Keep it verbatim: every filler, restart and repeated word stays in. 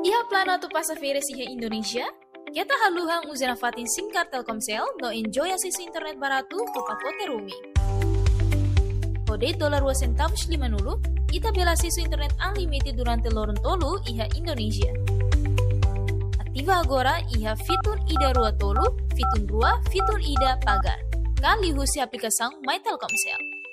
Iha plano tu passageira iha Indonesia? Kita haluhang uzena fatin singkat Telkomsel no enjoy akses internet barato ke pacote roaming. Kode dolar dua centavos lima nulu, kita bela akses internet unlimited durante lorong tolu iha Indonesia. Aktiva agora iha fitur ida rua tolu, fitur rua, fitur ida pagar. Kali husi aplikação My Telkomsel.